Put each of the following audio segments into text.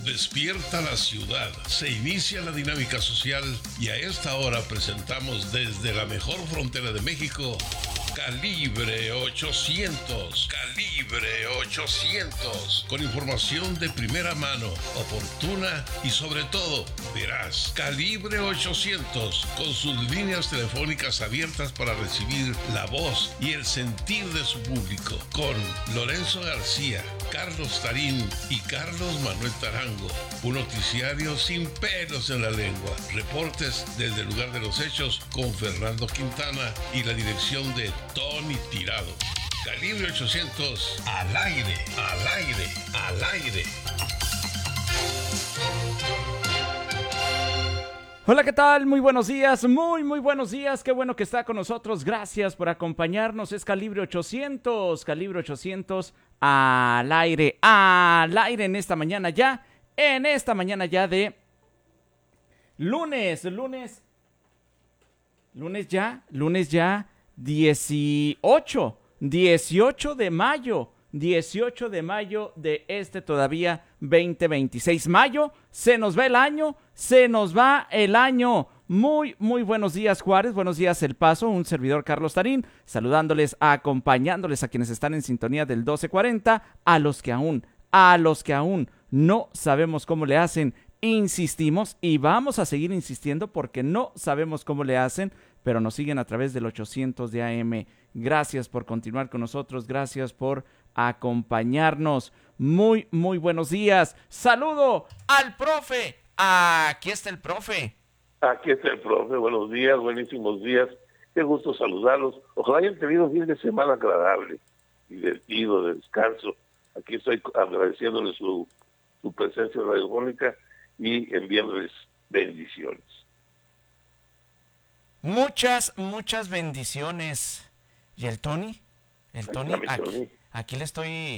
Despierta la ciudad, se inicia la dinámica social y a esta hora presentamos desde la mejor frontera de México, Calibre 800. Calibre 800. Con información de primera mano, oportuna y sobre todo veraz. Calibre 800. Con sus líneas telefónicas abiertas para recibir la voz y el sentir de su público. Con Lorenzo García, Carlos Tarín y Carlos Manuel Tarango. Un noticiario sin pelos en la lengua. Reportes desde el lugar de los hechos con Fernando Quintana y la dirección de Tony Tirado. Calibre 800, al aire, al aire, al aire. Hola, ¿qué tal? Muy buenos días, muy buenos días. Qué bueno que está con nosotros. Gracias por acompañarnos. Es Calibre 800, Calibre 800 al aire en esta mañana ya. En esta mañana ya de lunes ya 18 de mayo. 18 de mayo de este todavía 2026. Mayo, se nos va el año. Muy buenos días, Juárez, buenos días, El Paso, un servidor Carlos Tarín, saludándoles, acompañándoles a quienes están en sintonía del 1240, a los que aún no sabemos cómo le hacen, insistimos y vamos a seguir insistiendo porque no sabemos cómo le hacen, pero nos siguen a través del 800 de AM. Gracias por continuar con nosotros, gracias por acompañarnos. Muy buenos días. Saludo al profe. Aquí está el profe. Aquí está el profe. Buenos días, buenísimos días. Qué gusto saludarlos. Ojalá hayan tenido un fin de semana agradable, divertido, de descanso. Aquí estoy agradeciéndoles su presencia radiofónica y enviándoles bendiciones. Muchas bendiciones. ¿Y el Tony? Aquí le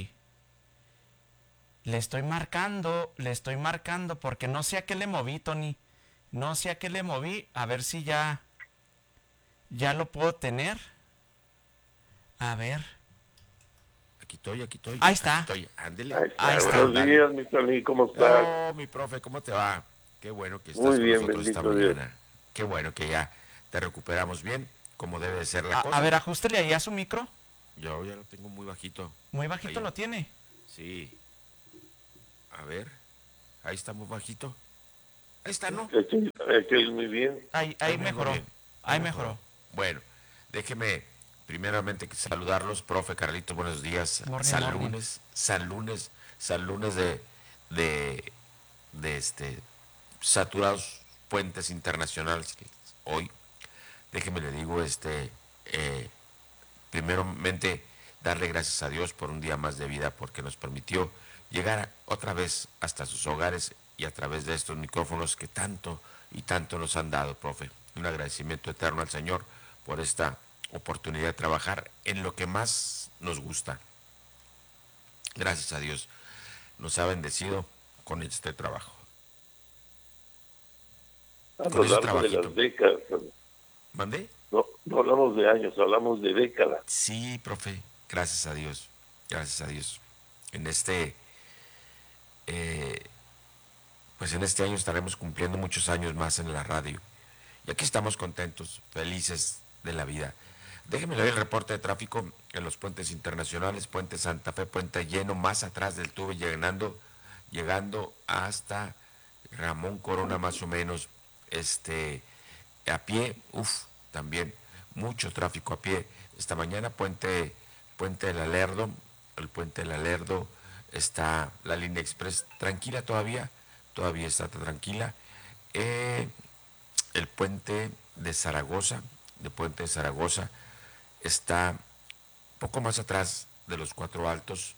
estoy marcando porque no sé a qué le moví, Tony. No sé a qué le moví. A ver si ya lo puedo tener. A ver. Aquí estoy. Ahí está. Ándele. Ahí está. Buenos días, mi Tony, ¿cómo estás? Oh, mi profe, ¿cómo te va? Qué bueno que estás Muy con bien, nosotros esta bendito Dios. mañana. Qué bueno que ya te recuperamos bien, como debe de ser la cosa. A ver, ajústele ahí a su micro. Yo ya lo tengo muy bajito. Muy bajito ahí. Lo tiene. Sí. A ver. Ahí está muy bajito. Ahí está, ¿no? Muy bien. Ahí mejoró. Bien. Ahí mejoró. Bueno, déjeme primeramente saludarlos, profe Carlitos, buenos días. Morning. San lunes de saturados puentes internacionales que hoy, déjeme le digo, primeramente darle gracias a Dios por un día más de vida, porque nos permitió llegar otra vez hasta sus hogares y a través de estos micrófonos que tanto y tanto nos han dado, profe. Un agradecimiento eterno al Señor por esta oportunidad de trabajar en lo que más nos gusta. Gracias a Dios nos ha bendecido con este trabajo. A lo largo de las décadas. ¿Mandé? No hablamos de años, hablamos de décadas. Sí, profe, gracias a Dios. En en este año estaremos cumpliendo muchos años más en la radio. Y aquí estamos contentos, felices de la vida. Déjenme leer el reporte de tráfico en los puentes internacionales, Puente Santa Fe, puente lleno, más atrás del tubo, llegando hasta Ramón Corona más o menos, a pie, también mucho tráfico a pie. Esta mañana Puente del Alerdo, el Puente del Alerdo, está la línea express tranquila todavía está tranquila. El puente de Zaragoza, está poco más atrás de los Cuatro Altos,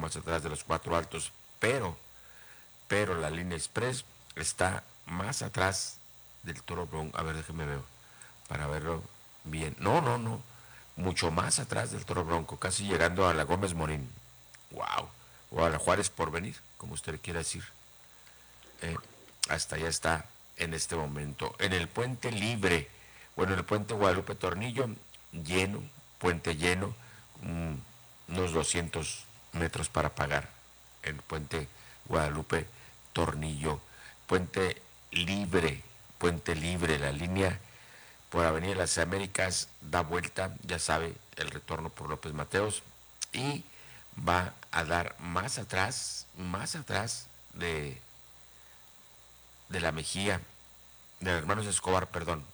pero la línea express está más atrás del Toro Bronco. A ver, déjeme ver para verlo bien. No, mucho más atrás del Toro Bronco, casi llegando a la Gómez Morín. Wow. O a la Juárez Porvenir, como usted quiera decir. Hasta allá está en este momento. En el puente libre, el puente Guadalupe Tornillo, puente lleno, unos 200 metros para pagar. El puente Guadalupe Tornillo. Puente Libre, la línea por Avenida de las Américas da vuelta, ya sabe, el retorno por López Mateos, y va a dar más atrás de la Mejía, de los hermanos Escobar,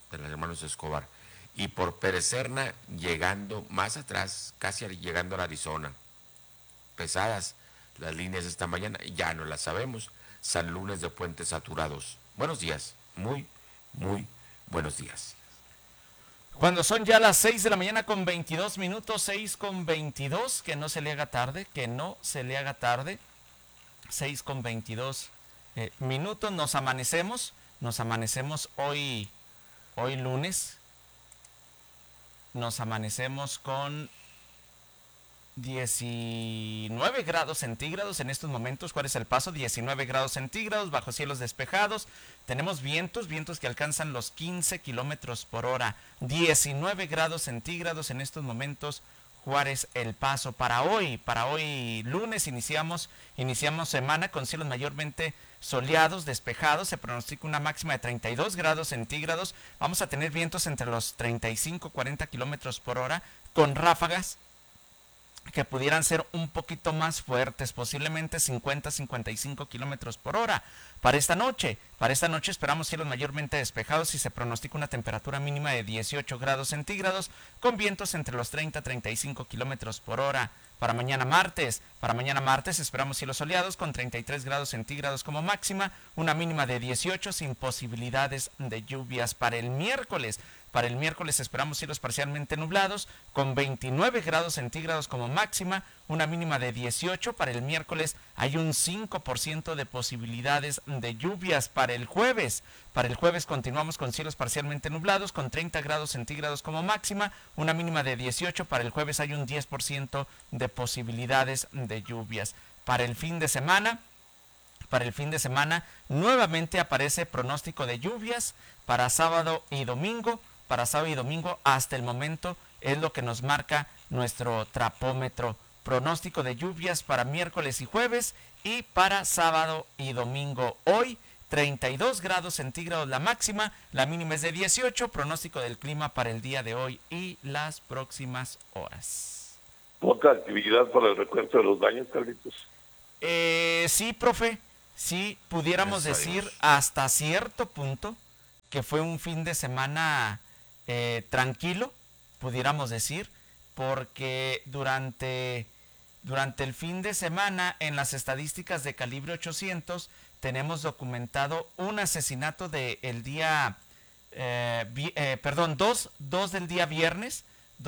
y por Pérez Serna, llegando más atrás, casi llegando a la Arizona. Pesadas las líneas esta mañana, ya no las sabemos. San Lunes de puentes saturados. Buenos días, muy buenos días. Cuando son ya las 6 de la mañana con 22 minutos, 6:22, que no se le haga tarde, 6:22 minutos, nos amanecemos hoy lunes, nos amanecemos con 19 grados centígrados en estos momentos. ¿Cuál es el paso? 19 grados centígrados, bajo cielos despejados. Tenemos vientos que alcanzan los 15 kilómetros por hora. 19 grados centígrados en estos momentos. Juárez, El Paso. Para hoy lunes iniciamos semana con cielos mayormente soleados, despejados. Se pronostica una máxima de 32 grados centígrados. Vamos a tener vientos entre los 35-40 kilómetros por hora, con ráfagas que pudieran ser un poquito más fuertes, posiblemente 50-55 kilómetros por hora. Para esta noche esperamos cielos mayormente despejados y se pronostica una temperatura mínima de 18 grados centígrados, con vientos entre los 30-35 kilómetros por hora. Para mañana martes esperamos cielos soleados con 33 grados centígrados como máxima, una mínima de 18 sin posibilidades de lluvias. Para el miércoles esperamos cielos parcialmente nublados con 29 grados centígrados como máxima, una mínima de 18. Para el miércoles hay un 5% de posibilidades de lluvias. Para el jueves continuamos con cielos parcialmente nublados con 30 grados centígrados como máxima, una mínima de 18. Para el jueves hay un 10% de posibilidades de lluvias. Para el fin de semana nuevamente aparece pronóstico de lluvias para sábado y domingo. Hasta el momento es lo que nos marca nuestro trapómetro. Pronóstico de lluvias para miércoles y jueves y para sábado y domingo. Hoy 32 grados centígrados la máxima, la mínima es de 18. Pronóstico del clima para el día de hoy y las próximas horas. ¿Poca actividad para el recuento de los daños, Carlitos? Sí, profe. Sí, pudiéramos decir hasta cierto punto que fue un fin de semana tranquilo, pudiéramos decir, porque durante el fin de semana en las estadísticas de Calibre 800 tenemos documentado un asesinato del día, dos del día viernes.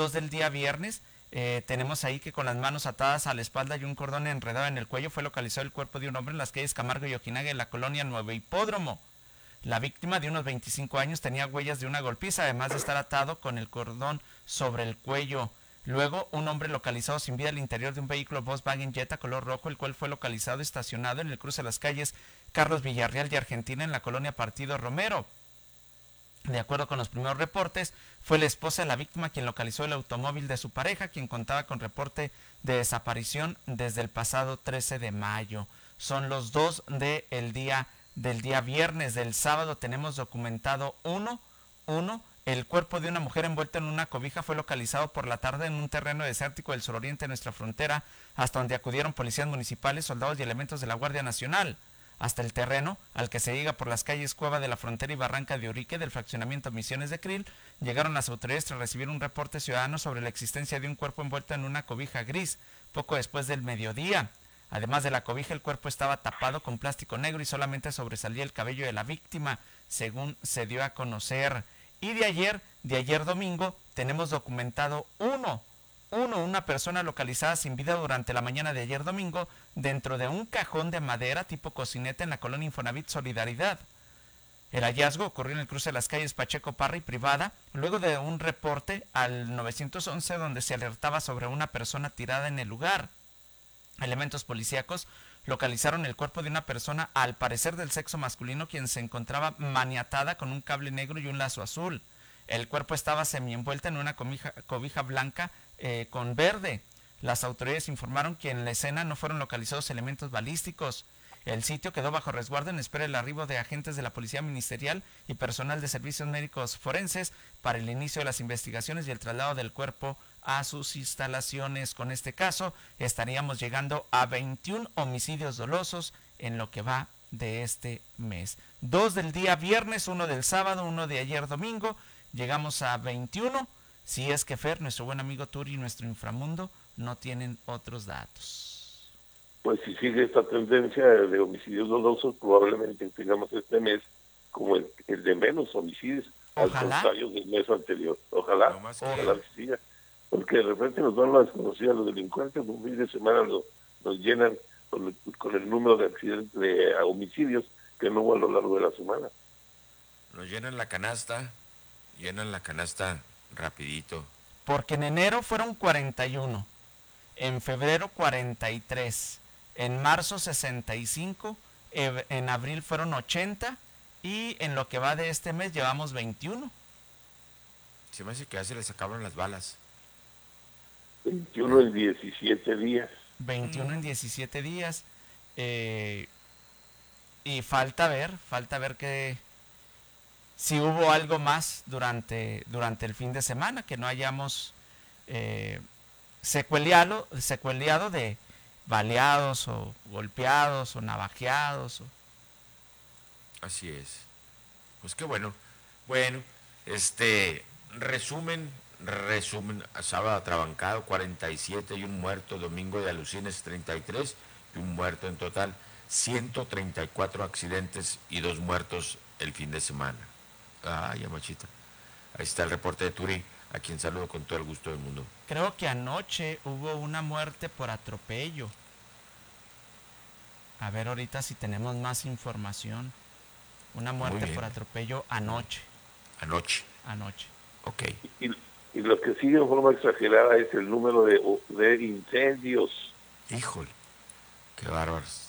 Tenemos ahí que con las manos atadas a la espalda y un cordón enredado en el cuello fue localizado el cuerpo de un hombre en las calles Camargo y Ojinaga en la colonia Nuevo Hipódromo. La víctima, de unos 25 años, tenía huellas de una golpiza, además de estar atado con el cordón sobre el cuello. Luego, un hombre localizado sin vida al interior de un vehículo Volkswagen Jetta color rojo, el cual fue localizado estacionado en el cruce de las calles Carlos Villarreal y Argentina en la colonia Partido Romero. De acuerdo con los primeros reportes, fue la esposa de la víctima quien localizó el automóvil de su pareja, quien contaba con reporte de desaparición desde el pasado 13 de mayo. Son los dos del día viernes. Del sábado tenemos documentado uno. El cuerpo de una mujer envuelta en una cobija fue localizado por la tarde en un terreno desértico del suroriente de nuestra frontera, hasta donde acudieron policías municipales, soldados y elementos de la Guardia Nacional. Hasta el terreno, al que se llega por las calles Cueva de la Frontera y Barranca de Urique del fraccionamiento Misiones de Krill, llegaron las autoridades tras recibir un reporte ciudadano sobre la existencia de un cuerpo envuelto en una cobija gris, poco después del mediodía. Además de la cobija, el cuerpo estaba tapado con plástico negro y solamente sobresalía el cabello de la víctima, según se dio a conocer. Y de ayer domingo, tenemos documentado una persona localizada sin vida durante la mañana de ayer domingo dentro de un cajón de madera tipo cocineta en la colonia Infonavit Solidaridad. El hallazgo ocurrió en el cruce de las calles Pacheco Parra y Privada, luego de un reporte al 911 donde se alertaba sobre una persona tirada en el lugar. Elementos policíacos localizaron el cuerpo de una persona, al parecer del sexo masculino, quien se encontraba maniatada con un cable negro y un lazo azul. El cuerpo estaba semienvuelta en una cobija blanca con verde. Las autoridades informaron que en la escena no fueron localizados elementos balísticos. El sitio quedó bajo resguardo en espera del arribo de agentes de la Policía Ministerial y personal de servicios médicos forenses para el inicio de las investigaciones y el traslado del cuerpo a sus instalaciones. Con este caso estaríamos llegando a 21 homicidios dolosos en lo que va de este mes. 2 del día viernes, 1 del sábado, 1 de ayer domingo. Llegamos a 21. Si es que Fer, nuestro buen amigo Turi y nuestro inframundo no tienen otros datos. Pues si sigue esta tendencia de homicidios dolosos, probablemente tengamos este mes como el de menos homicidios, Ojalá. al contrario del mes anterior. Ojalá, No más que- ojalá que siga. Porque de repente nos dan la desconocida los delincuentes, un fin de semana nos llenan con el número de accidentes, de homicidios que no hubo a lo largo de la semana. Nos llenan la canasta rapidito. Porque en enero fueron 41, en febrero 43, en marzo 65, en abril fueron 80 y en lo que va de este mes llevamos 21. Se me hace que ya se les acabaron las balas. 21 en 17 días. 21 en 17 días. Y falta ver que si hubo algo más durante el fin de semana, que no hayamos secueleado de baleados o golpeados o navajeados. Así es. Pues qué bueno. Bueno, resumen, sábado atrabancado, 47 y un muerto, domingo de alucines 33 y un muerto en total, 134 accidentes y 2 muertos el fin de semana. Ay, amachita. Ahí está el reporte de Turi, a quien saludo con todo el gusto del mundo. Creo que anoche hubo una muerte por atropello. A ver ahorita si tenemos más información. Una muerte por atropello anoche. Anoche. Ok. Y lo que sigue en forma exagerada es el número de incendios. Híjole, qué bárbaros.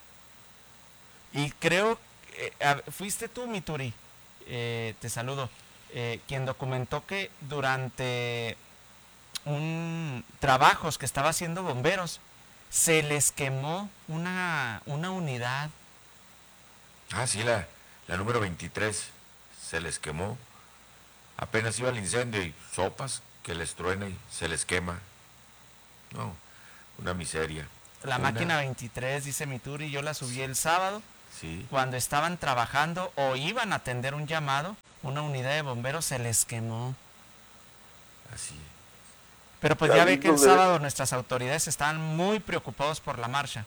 Y creo, fuiste tú, mi Turi, te saludo, quien documentó que durante trabajos que estaba haciendo bomberos, se les quemó una unidad. Ah, sí, la número 23 se les quemó. Apenas iba el incendio y sopas que les truena y se les quema. No, una miseria. La máquina 23, dice mi Turi, yo la subí el sábado. Sí. Cuando estaban trabajando o iban a atender un llamado, una unidad de bomberos se les quemó. Así. Pero pues ya ve que el sábado nuestras autoridades estaban muy preocupados por la marcha.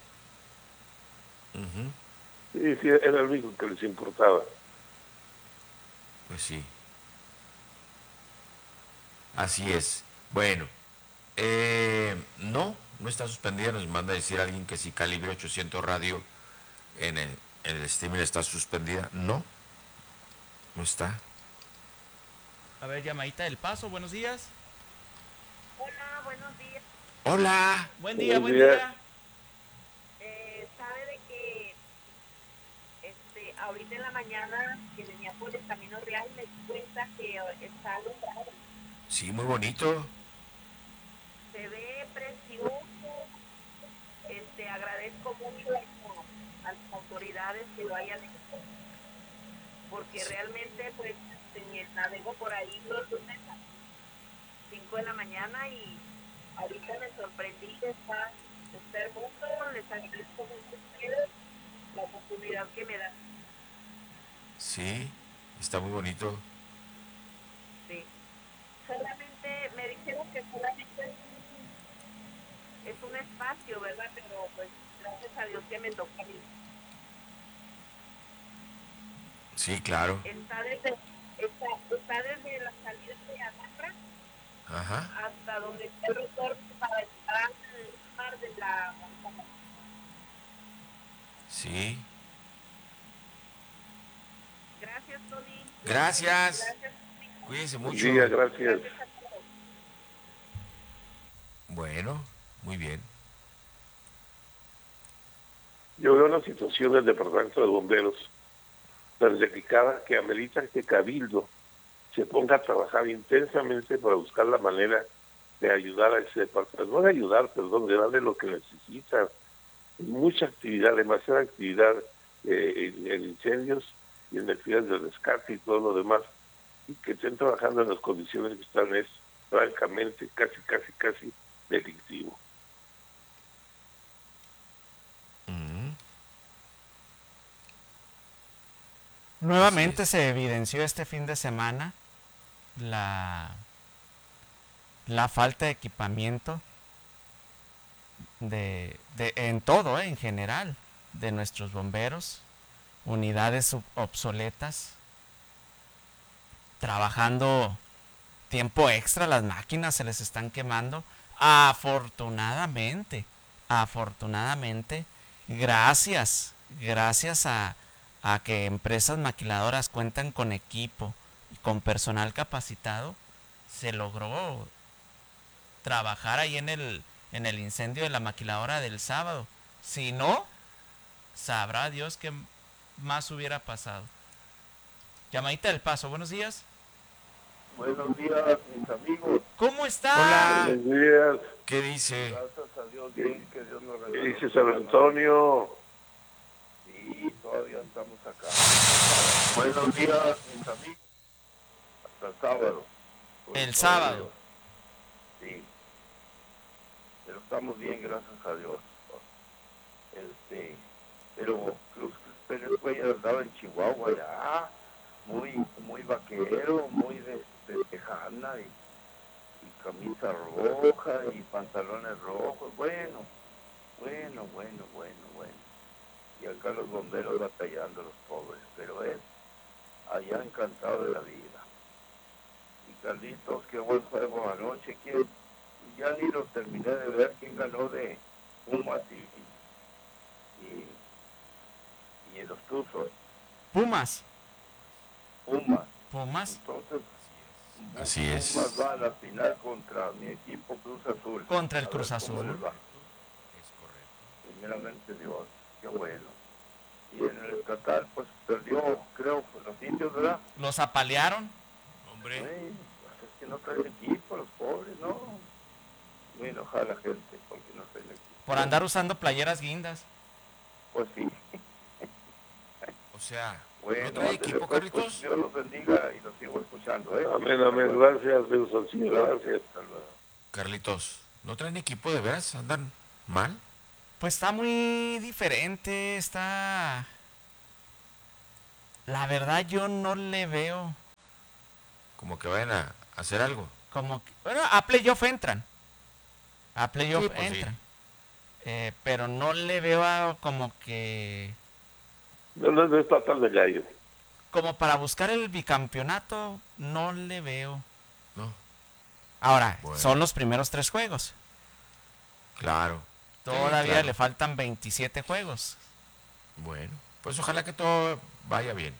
Sí, era el único que les importaba. Pues sí. Así es. Bueno, no está suspendida. Nos manda a decir alguien que si Calibre 800 Radio en el streaming está suspendida. No está. A ver, llamadita del Paso, buenos días. Hola, buenos días. Hola. Buen día. Sabe de que ahorita en la mañana que venía por el Camino Real me di cuenta que está alumbrado. Sí, muy bonito. Se ve precioso. Agradezco mucho a las autoridades que lo hayan hecho, porque realmente pues navego por ahí los lunes a 5 de la mañana y ahorita me sorprendí que está hermoso. Les agradezco mucho a ustedes la oportunidad que me dan. Sí, está muy bonito. Sí. Solamente me dijeron que solamente es un espacio, ¿verdad? Pero pues gracias a Dios que me toca a mí. Sí, claro. Está desde la salida de Agarra hasta donde está el retorno para entrar en el mar de la montaña. Sí. Gracias, Tony. Gracias. Cuídense mucho. Sí, gracias. Bueno, muy bien. Yo veo una situación del Departamento de Bomberos tan delicada que amerita que Cabildo se ponga a trabajar intensamente para buscar la manera de ayudar a ese departamento, no de ayudar, perdón, de darle lo que necesita, mucha actividad, demasiada actividad en incendios y en actividades de rescate y todo lo demás, y que estén trabajando en las condiciones que están es francamente casi delictivo. Nuevamente se evidenció este fin de semana la falta de equipamiento en todo, en general, de nuestros bomberos, unidades obsoletas, trabajando tiempo extra, las máquinas se les están quemando. Afortunadamente, gracias a que empresas maquiladoras cuentan con equipo y con personal capacitado, se logró trabajar ahí en el incendio de la maquiladora del sábado. Si no, sabrá Dios qué más hubiera pasado. Llamadita del Paso, buenos días. Buenos días, mis amigos. ¿Cómo está? Hola. Buenos días. ¿Qué dice? Gracias a Dios, bien, que Dios nos regaló. ¿Qué dice San Antonio? Sí, todavía estamos acá. Buenos días, mis amigos. Hasta el sábado. El sábado. Sí. Pero estamos bien, gracias a Dios. Pero Cruz Pérez Cuellar andaba en Chihuahua ya, muy vaquero, muy de tejana y camisa roja y pantalones rojos, bueno. Y acá los bomberos batallando, los pobres, pero él allá encantado de la vida. Y Carlitos, qué buen juego anoche, ya ni lo terminé de ver quién ganó de Pumas y los Tuzos. Pumas. Entonces, Así es. Pumas va a la final contra mi equipo Cruz Azul. Contra el Cruz Azul. Es correcto. Primeramente Dios, qué bueno. Y en el estatal, pues perdió, creo, los indios, ¿verdad? Los apalearon. Hombre. Pues es que no traen equipo, los pobres, ¿no? Muy enojada la gente porque no traen equipo. Por andar usando playeras guindas. Pues sí. O sea, Bueno, ¿no trae equipo, Carlitos? Pues, Dios los bendiga y los sigo escuchando, ¿eh? Amén, gracias, Dios así, gracias. Carlitos, ¿no traen equipo de veras? ¿Andan mal? Pues está muy diferente, está... La verdad yo no le veo... Como que vayan a hacer algo. Como que... Bueno, a playoff entran. A playoff Sí, pues entran. Pero no le veo como que... No está tan de gallo. Como para buscar el bicampeonato, no le veo. No. Ahora, Bueno. son los primeros 3 juegos. Claro. Todavía Sí, claro. le faltan 27 juegos. Bueno, pues ojalá que todo vaya bien.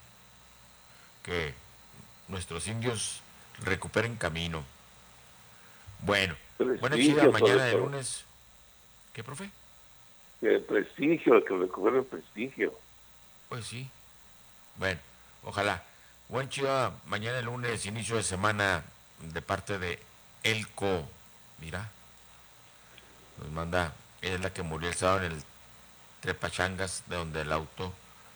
Que nuestros indios recuperen camino. Bueno, buena chida, mañana de lunes. ¿Qué, profe? El prestigio, que recupere el prestigio. Pues sí. Bueno, ojalá. Buen chido, mañana de lunes, inicio de semana de parte de Elco. Mira, nos manda, ella es la que murió el sábado en el Trepachangas, de donde el auto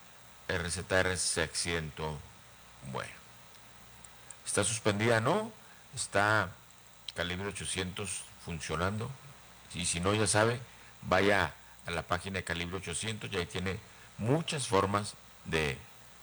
RZR se accidentó. Bueno, está suspendida, ¿no? Está calibre 800 funcionando. Y si no, ya sabe, vaya a la página de calibre 800 y ahí tiene muchas formas de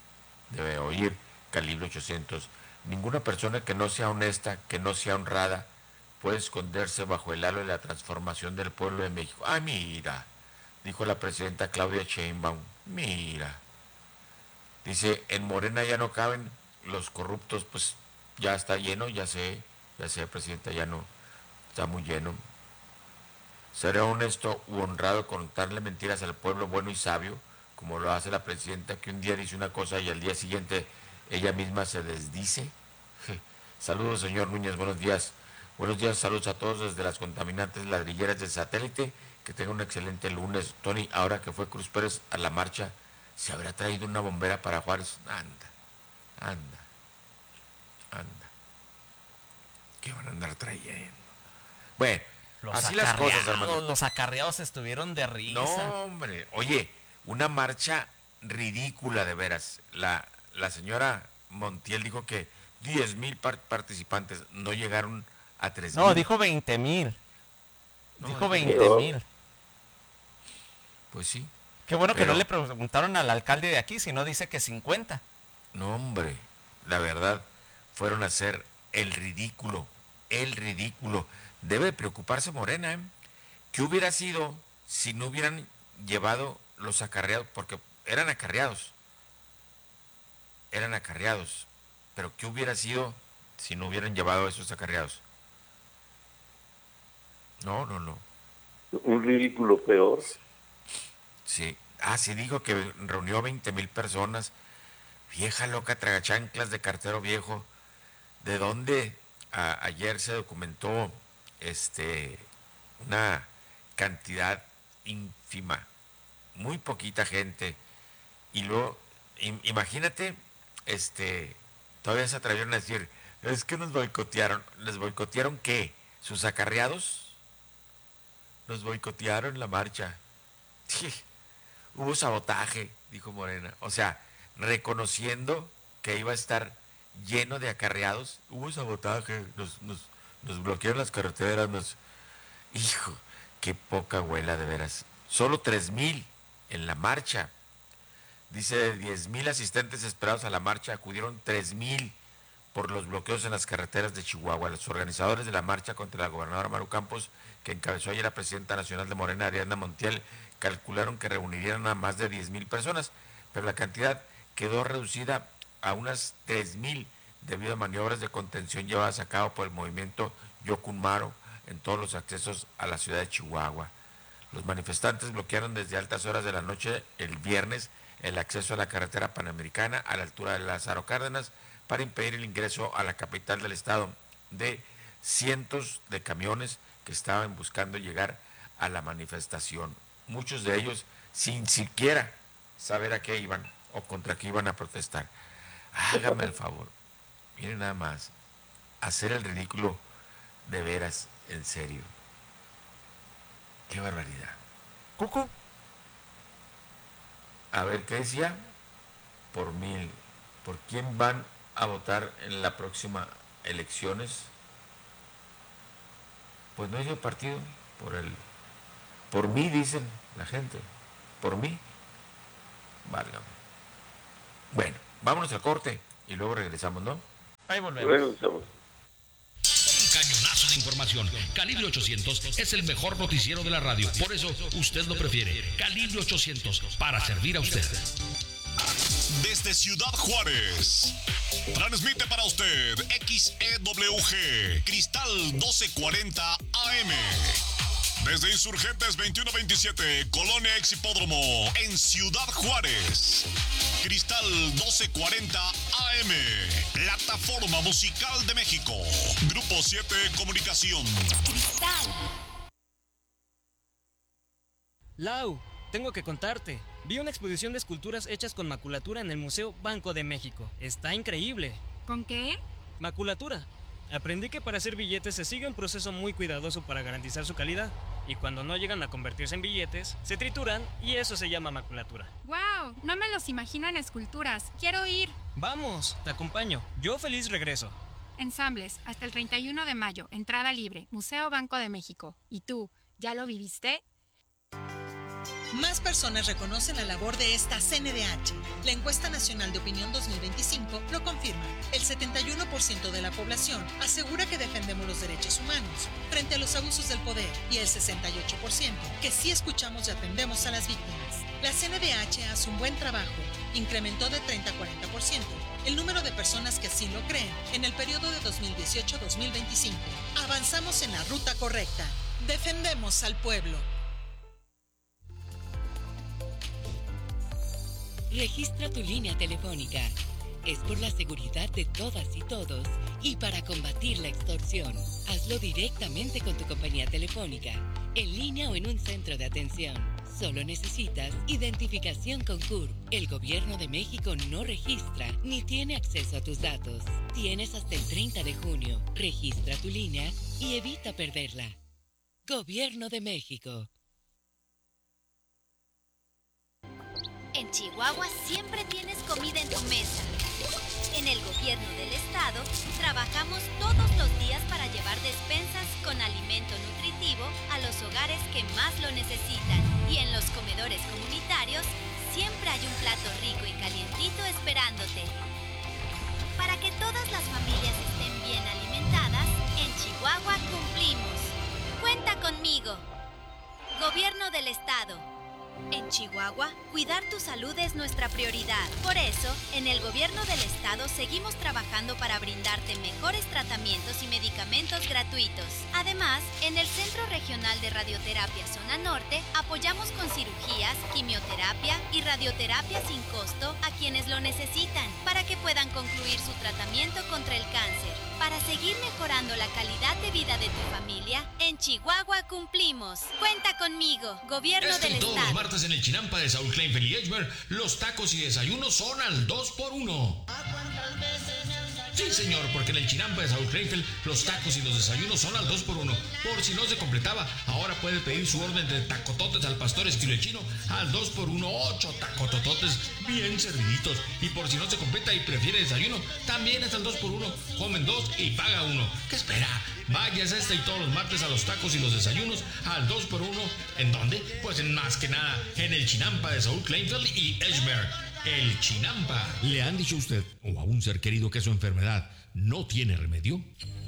oír calibre 800. Ninguna persona que no sea honesta, que no sea honrada, puede esconderse bajo el halo de la transformación del pueblo de México. ¡Ah, mira! Dijo la presidenta Claudia Sheinbaum. Mira. Dice, en Morena ya no caben los corruptos, pues ya está lleno, ya sé, presidenta, ya no, está muy lleno. Será honesto u honrado contarle mentiras al pueblo bueno y sabio, como lo hace la presidenta, que un día dice una cosa y al día siguiente ella misma se desdice. Saludos, señor Núñez, buenos días. Buenos días, saludos a todos desde las contaminantes ladrilleras del satélite. Que tenga un excelente lunes. Tony, ahora que fue Cruz Pérez a la marcha, ¿se habrá traído una bombera para Juárez? Anda. ¿Qué van a andar trayendo? Bueno, Así las cosas, hermano. Los acarreados estuvieron de risa. No, hombre. Oye, una marcha ridícula, de veras. La señora Montiel dijo que 10,000 participantes no llegaron a 3,000. No, dijo 20,000. Dijo 20,000. Pues sí. Qué bueno que no le preguntaron al alcalde de aquí, si no dice que 50. No, hombre. La verdad, fueron a hacer el ridículo. El ridículo. Debe preocuparse Morena, ¿eh? ¿Qué hubiera sido si no hubieran llevado los acarreados? Porque eran acarreados. Pero ¿qué hubiera sido si no hubieran llevado esos acarreados? No. Un ridículo peor. Sí. Sí dijo que reunió 20,000 personas. Vieja loca, tragachanclas de cartero viejo. ¿De dónde? Ayer se documentó una cantidad ínfima, muy poquita gente. Y luego, imagínate, todavía se atrevieron a decir, es que nos boicotearon. ¿Les boicotearon qué? ¿Sus acarreados? Nos boicotearon la marcha. Sí, hubo sabotaje, dijo Morena. O sea, reconociendo que iba a estar lleno de acarreados, hubo sabotaje, nos bloquearon las carreteras, Hijo, qué poca abuela, de veras. Solo 3,000 en la marcha. Dice, 10,000 asistentes esperados a la marcha, acudieron 3,000 por los bloqueos en las carreteras de Chihuahua. Los organizadores de la marcha contra la gobernadora Maru Campos, que encabezó ayer la presidenta nacional de Morena, Ariadna Montiel, calcularon que reunirían a más de 10,000 personas, pero la cantidad quedó reducida a unas 3,000 debido a maniobras de contención llevadas a cabo por el movimiento Yocunmaro en todos los accesos a la ciudad de Chihuahua. Los manifestantes bloquearon desde altas horas de la noche el viernes el acceso a la carretera panamericana a la altura de Lázaro Cárdenas para impedir el ingreso a la capital del estado de cientos de camiones que estaban buscando llegar a la manifestación. Muchos de ellos sin siquiera saber a qué iban o contra qué iban a protestar. Hágame el favor. Miren nada más, hacer el ridículo de veras, en serio. Qué barbaridad. Cucu. A ver, ¿qué decía? Por 1,000. ¿Por quién van a votar en la próxima elecciones? Pues no hay de partido. Por mí, dicen la gente. Por mí. Válgame. Bueno, vámonos al corte y luego regresamos, ¿no? Ahí volvemos. Regresamos. Un cañonazo de información. Calibre 800 es el mejor noticiero de la radio. Por eso usted lo prefiere. Calibre 800, para servir a usted. Desde Ciudad Juárez, transmite para usted XEWG, Cristal 1240 AM. Desde Insurgentes 2127, Colonia Exhipódromo, en Ciudad Juárez. Cristal 1240 AM, plataforma musical de México. Grupo 7 Comunicación. Cristal. Lau, tengo que contarte. Vi una exposición de esculturas hechas con maculatura en el Museo Banco de México. Está increíble. ¿Con qué? Maculatura. Aprendí que para hacer billetes se sigue un proceso muy cuidadoso para garantizar su calidad. Y cuando no llegan a convertirse en billetes, se trituran y eso se llama maculatura. ¡Wow! No me los imagino en esculturas. ¡Quiero ir! Vamos, te acompaño. Yo feliz regreso. Ensambles, hasta el 31 de mayo. Entrada libre. Museo Banco de México. ¿Y tú, ya lo viviste? Más personas reconocen la labor de esta CNDH. La encuesta nacional de opinión 2025 lo confirma. El 71% de la población asegura que defendemos los derechos humanos frente a los abusos del poder y el 68% que sí escuchamos y atendemos a las víctimas. La CNDH hace un buen trabajo. Incrementó de 30 a 40% el número de personas que así lo creen en el periodo de 2018-2025. Avanzamos en la ruta correcta. Defendemos al pueblo. Registra tu línea telefónica. Es por la seguridad de todas y todos y para combatir la extorsión. Hazlo directamente con tu compañía telefónica, en línea o en un centro de atención. Solo necesitas identificación con CURP. El Gobierno de México no registra ni tiene acceso a tus datos. Tienes hasta el 30 de junio. Registra tu línea y evita perderla. Gobierno de México. En Chihuahua siempre tienes comida en tu mesa. En el gobierno del estado trabajamos todos los días para llevar despensas con alimento nutritivo a los hogares que más lo necesitan. Y en los comedores comunitarios siempre hay un plato rico y calientito esperándote. Para que todas las familias estén bien alimentadas, en Chihuahua cumplimos. Cuenta conmigo. Gobierno del estado. En Chihuahua, cuidar tu salud es nuestra prioridad. Por eso, en el gobierno del estado seguimos trabajando para brindarte mejores tratamientos y medicamentos gratuitos. Además, en el Centro Regional de Radioterapia Zona Norte, apoyamos con cirugías, quimioterapia y radioterapia sin costo a quienes lo necesitan, para que puedan concluir su tratamiento contra el cáncer. Para seguir mejorando la calidad de vida de tu familia, en Chihuahua cumplimos. Cuenta conmigo, gobierno del estado. Todos los martes en el Chinampa de Saúl Kleinfeld y Edgemer, los tacos y desayunos son al 2x1. Sí, señor, porque en el Chinampa de Saúl Kleinfeld, los tacos y los desayunos son al 2x1. Por si no se completaba, ahora puede pedir su orden de tacototes al pastor estilo el chino al 2x1, 8 tacotototes bien serviditos. Y por si no se completa y prefiere desayuno, también es al 2x1. Comen 2 y paga 1. ¿Qué espera? Váyase y todos los martes a los tacos y los desayunos al 2x1. ¿En dónde? Pues en más que nada, en el Chinampa de Saúl Kleinfeld y Edgemer. El Chinampa. ¿Le han dicho a usted o a un ser querido que su enfermedad no tiene remedio?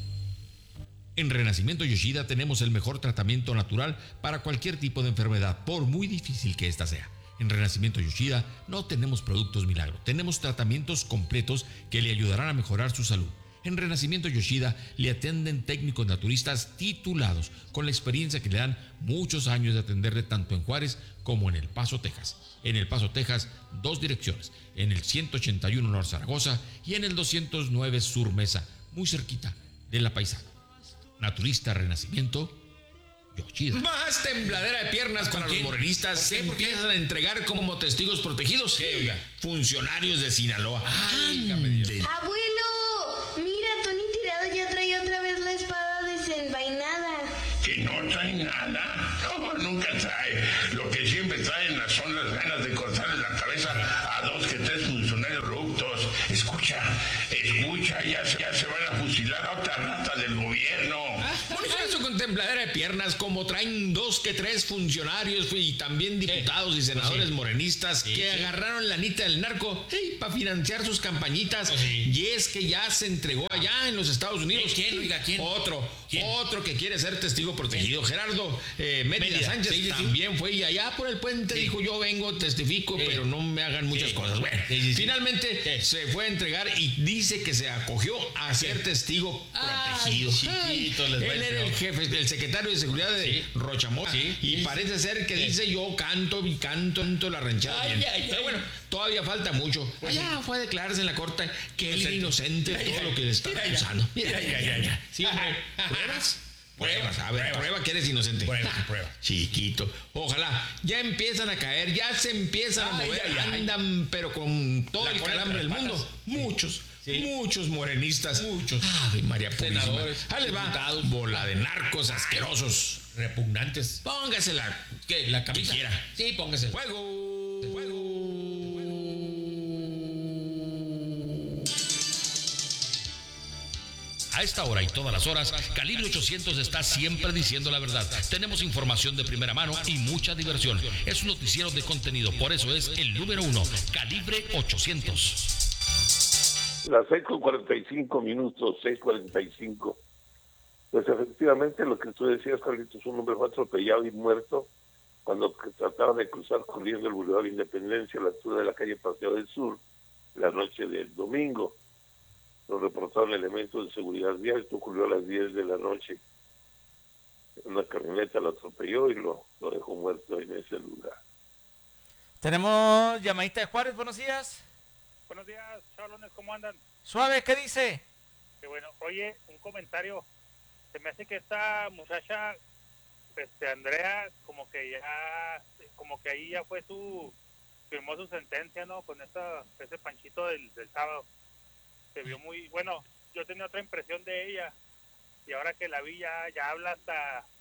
En Renacimiento Yoshida tenemos el mejor tratamiento natural para cualquier tipo de enfermedad, por muy difícil que ésta sea. En Renacimiento Yoshida no tenemos productos milagro, tenemos tratamientos completos que le ayudarán a mejorar su salud. En Renacimiento Yoshida le atienden técnicos naturistas titulados con la experiencia que le dan muchos años de atenderle tanto en Juárez como en El Paso, Texas. En El Paso, Texas, 2 direcciones, en el 181 Norte Zaragoza y en el 209 Sur Mesa, muy cerquita de La Paisana. Naturista Renacimiento Yoshida. Más tembladera de piernas para los morenistas se empiezan a entregar como testigos protegidos. Funcionarios de Sinaloa. ¡Abuelo! Mira, Tony Tirado ya trae otra vez la espada desenvainada. Que no trae nada. No, nunca trae. Lo que siempre traen son las ganas de cortarle la cabeza a 2 que 3 funcionarios corruptos. Escucha, ya se van a fusilar a otra rata del gobierno. Por eso con tembladera de piernas, como traen 2 que 3 funcionarios y también diputados y senadores morenistas que agarraron la anita del narco para financiar sus campañitas. Y es que ya se entregó allá en los Estados Unidos. ¿Quién? Oiga, ¿quién? Otro que quiere ser testigo protegido. Gerardo Mérida Sánchez también fue y allá por el puente dijo: yo vengo, testifico, pero no me hagan muchas cosas. Bueno, finalmente se fue a entregar y dice que se acogió a ser testigo protegido. Él era el jefe, el secretario de seguridad de Rochamora y parece ser que dice: yo canto la ranchada bien. Pero bueno, todavía falta mucho. Allá fue a declararse en la corte que él era inocente de todo lo que le está acusando. Mira. Sí, hombre. ¿Pruebas? A ver, prueba que eres inocente. Prueba. Chiquito. Ojalá. Ya empiezan a caer, ya se empiezan a mover. Andan, pero con todo el calambre del mundo. Muchos morenistas. Ave María Purísima. Senadores. Ahí les va. Bola de narcos asquerosos. Repugnantes. Póngasela. ¿Qué? ¿La camisa? Sí, póngasela. ¡Fuego! A esta hora y todas las horas, Calibre 800 está siempre diciendo la verdad. Tenemos información de primera mano y mucha diversión. Es un noticiero de contenido, por eso es el número 1, Calibre 800. Las 6:45, 6:45. Pues efectivamente lo que tú decías, Carlitos, un hombre fue atropellado y muerto cuando trataba de cruzar corriendo el Boulevard Independencia a la altura de la calle Paseo del Sur la noche del domingo. Lo reportaron elementos de seguridad vial. Esto ocurrió a las 10 de la noche. Una camioneta lo atropelló y lo dejó muerto en ese lugar. Tenemos llamadita de Juárez, buenos días. Buenos días, chavalones, ¿cómo andan? Suave, ¿qué dice? Qué bueno, oye, un comentario. Se me hace que esta muchacha, Andrea, como que ahí ya fue firmó su sentencia, ¿no? Con ese panchito del sábado. Se vio muy, bueno, yo tenía otra impresión de ella, y ahora que la vi ya habla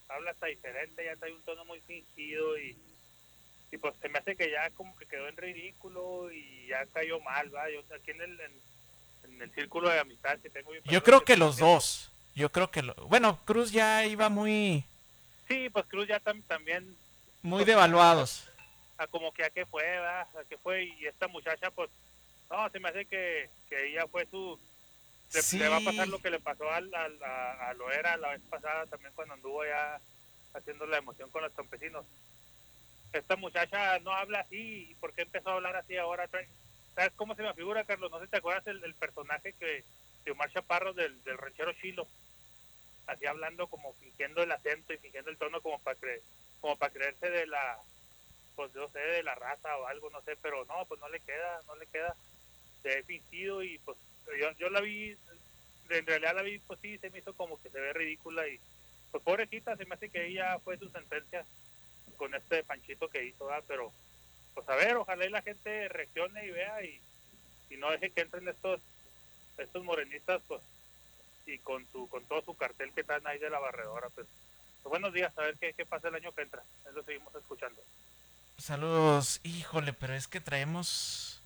habla hasta diferente, ya trae un tono muy fingido y pues se me hace que ya como que quedó en ridículo y ya cayó mal, ¿va? Yo aquí en el círculo de amistad que tengo... Yo creo que los dos. Yo creo que... Bueno, Cruz ya iba muy... Sí, pues Cruz ya también... Muy devaluados. A como que a qué fue, ¿verdad? A qué fue, y esta muchacha, pues... No, se me hace que ella fue su... Sí. Le va a pasar lo que le pasó a Loera la vez pasada también cuando anduvo ya haciendo la emoción con los campesinos. Esta muchacha no habla así, ¿y por qué empezó a hablar así ahora? ¿Sabes cómo se me figura, Carlos? No sé si te acuerdas el personaje de Omar Chaparro del ranchero Chilo, así hablando como fingiendo el acento y fingiendo el tono como para creerse de la, pues no sé, de la raza o algo, no sé, pero no, pues no le queda, se ve fingido y pues yo la vi, en realidad la vi, pues sí, se me hizo como que se ve ridícula y pues pobrecita, se me hace que ella fue su sentencia con este panchito que hizo, ¿verdad? Pero pues a ver, ojalá y la gente reaccione y vea y no deje que entren estos morenistas, pues, y con todo su cartel que están ahí de la barredora, pues buenos días, a ver qué pasa el año que entra, eso seguimos escuchando. Saludos, híjole, pero es que traemos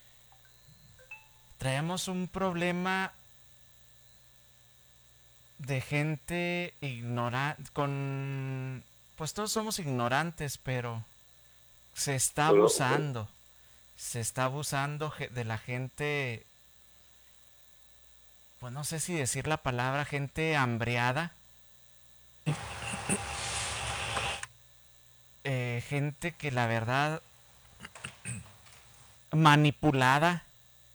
un problema de gente ignorante, pues todos somos ignorantes, pero se está abusando de la gente, pues no sé si decir la palabra, gente hambreada, gente que la verdad manipulada,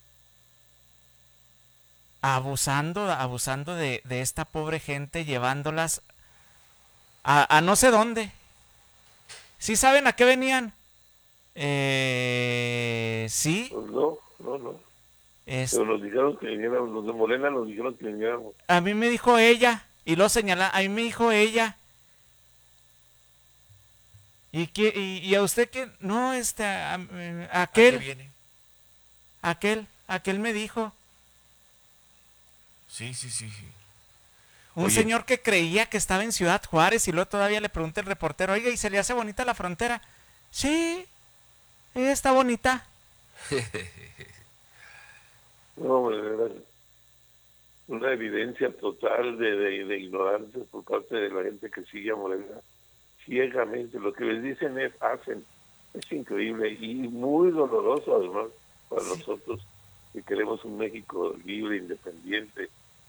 abusando de esta pobre gente, llevándolas a no sé dónde. ¿Sí saben a qué venían? Sí. Pues no. Pero nos dijeron que viniéramos, los de Morena nos dijeron que viniéramos. A mí me dijo ella, y lo señala, a mí me dijo ella. ¿Y a usted qué? No, aquel. Aquel me dijo. Sí. Un señor que creía que estaba en Ciudad Juárez y luego todavía le pregunta el reportero, oiga, ¿y se le hace bonita la frontera? Sí, está bonita. No, una evidencia total de ignorancia por parte de la gente que sigue a Morena ciegamente. Lo que les dicen hacen. Es increíble y muy doloroso además para nosotros que queremos un México libre, independiente,